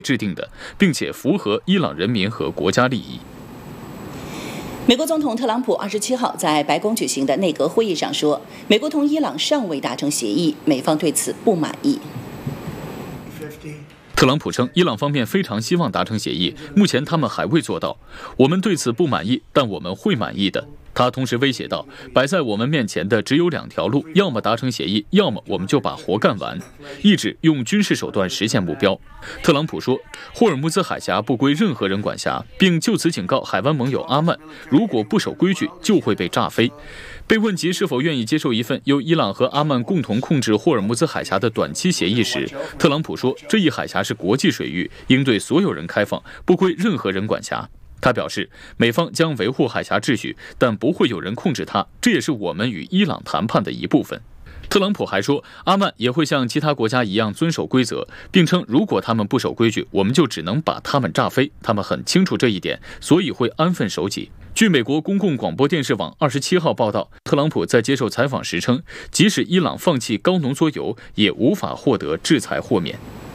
制定的，并且符合伊朗人民和国家利益。 美国总统特朗普27号在白宫举行的内阁会议上说，美国同伊朗尚未达成协议，美方对此不满意。 特朗普称，伊朗方面非常希望达成协议，目前他们还未做到，我们对此不满意，但我们会满意的。他同时威胁道，摆在我们面前的只有2条路，要么达成协议，要么我们就把活干完，意指用军事手段实现目标。特朗普说，霍尔木兹海峡不归任何人管辖，并就此警告海湾盟友阿曼，如果不守规矩就会被炸飞。被问及是否愿意接受一份由伊朗和阿曼共同控制霍尔木兹海峡的短期协议时，特朗普说，这一海峡是国际水域，应对所有人开放，不归任何人管辖。他表示，美方将维护海峡秩序，但不会有人控制它，这也是我们与伊朗谈判的一部分。特朗普还说，阿曼也会像其他国家一样遵守规则，并称如果他们不守规矩，我们就只能把他们炸飞。他们很清楚这一点，所以会安分守己。据美国公共广播电视网27号报道，特朗普在接受采访时称，即使伊朗放弃高浓缩铀，也无法获得制裁豁免。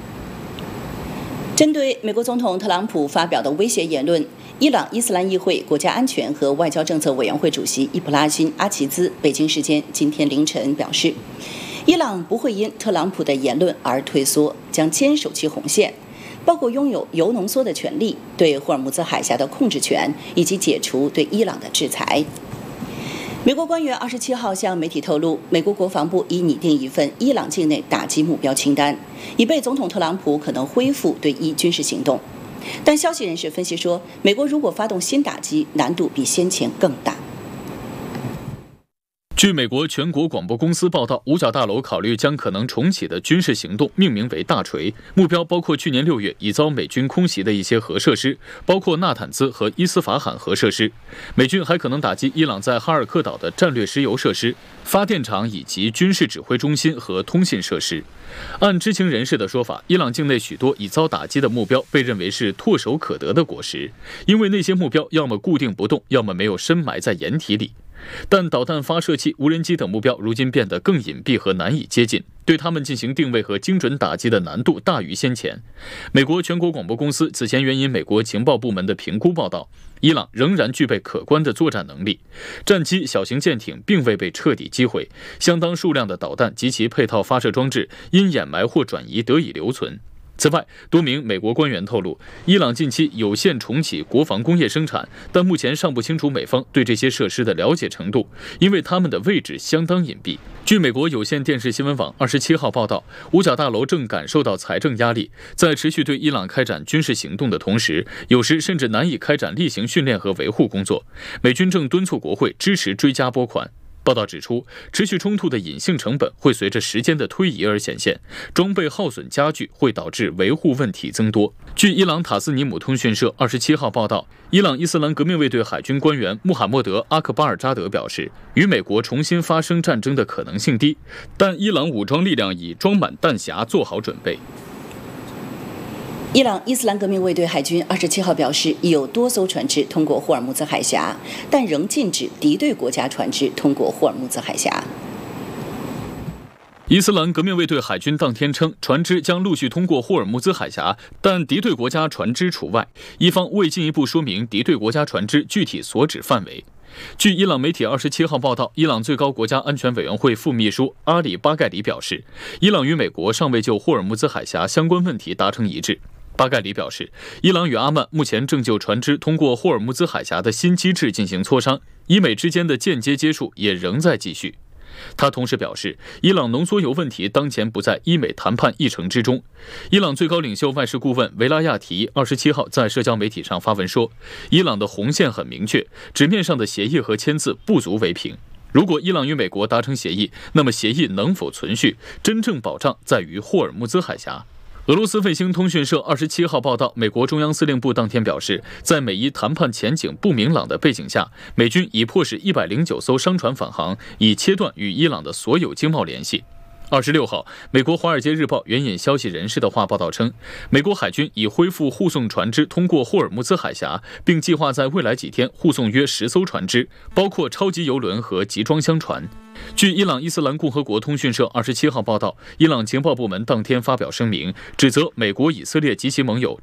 针对美国总统特朗普发表的威胁言论，伊朗伊斯兰议会国家安全和外交政策委员会主席伊卜拉欣·阿齐兹北京时间今天凌晨表示，伊朗不会因特朗普的言论而退缩，将坚守其红线，包括拥有铀浓缩的权利、对霍尔木兹海峡的控制权，以及解除对伊朗的制裁。美国官员27号向媒体透露，美国国防部已拟定一份伊朗境内打击目标清单，以备总统特朗普可能恢复对伊军事行动。但消息人士分析说，美国如果发动新打击，难度比先前更大。 据美国全国广播公司报道，五角大楼考虑将可能重启的军事行动命名为大锤，目标包括去年6月已遭美军空袭的一些核设施，包括纳坦兹和伊斯法罕核设施。美军还可能打击伊朗在哈尔克岛的战略石油设施、发电厂以及军事指挥中心和通信设施。按知情人士的说法，伊朗境内许多已遭打击的目标被认为是唾手可得的果实，因为那些目标要么固定不动，要么没有深埋在掩体里。但导弹发射器、无人机等目标如今变得更隐蔽和难以接近，对他们进行定位和精准打击的难度大于先前。美国全国广播公司此前援引美国情报部门的评估报道，伊朗仍然具备可观的作战能力，战机、小型舰艇并未被彻底击毁，相当数量的导弹及其配套发射装置因掩埋或转移得以留存。此外，多名美国官员透露，伊朗近期有限重启国防工业生产，但目前尚不清楚美方对这些设施的了解程度，因为它们的位置相当隐蔽。据美国有线电视新闻网27号报道，五角大楼正感受到财政压力，在持续对伊朗开展军事行动的同时，有时甚至难以开展例行训练和维护工作。美军正敦促国会支持追加拨款。报道指出，持续冲突的隐性成本会随着时间的推移而显现，装备耗损加剧会导致维护问题增多。据伊朗塔斯尼姆通讯社27号报道，伊朗伊斯兰革命卫队海军官员穆罕默德·阿克巴尔扎德表示，与美国重新发生战争的可能性低，但伊朗武装力量已装满弹匣，做好准备。 伊朗伊斯兰革命卫队海军27号表示，已有多艘船只通过霍尔木兹海峡，但仍禁止敌对国家船只通过霍尔木兹海峡。 伊斯兰革命卫队海军当天称，船只将陆续通过霍尔木兹海峡，但敌对国家船只除外。伊方未进一步说明敌对国家船只具体所指范围。据伊朗媒体27号报道，伊朗最高国家安全委员会副秘书阿里巴盖里表示，伊朗与美国尚未就霍尔木兹海峡相关问题达成一致。巴盖里表示，伊朗与阿曼目前正就船只通过霍尔木兹海峡的新机制进行磋商，伊美之间的间接接触也仍在继续。他同时表示，伊朗浓缩铀问题当前不在伊美谈判议程之中。伊朗最高领袖外事顾问维拉亚提27号在社交媒体上发文说，伊朗的红线很明确，纸面上的协议和签字不足为凭。如果伊朗与美国达成协议，那么协议能否存续，真正保障在于霍尔木兹海峡。俄罗斯卫星通讯社27号报道，美国中央司令部当天表示，在美伊谈判前景不明朗的背景下，美军已迫使109艘商船返航，以切断与伊朗的所有经贸联系。26号，美国《华尔街日报》援引消息人士的话报道称，美国海军已恢复护送船只通过霍尔木兹海峡，并计划在未来几天护送约10艘船只，包括超级油轮和集装箱船。据伊朗伊斯兰共和国通讯社27号报道，伊朗情报部门当天发表声明，指责美国、以色列及其盟友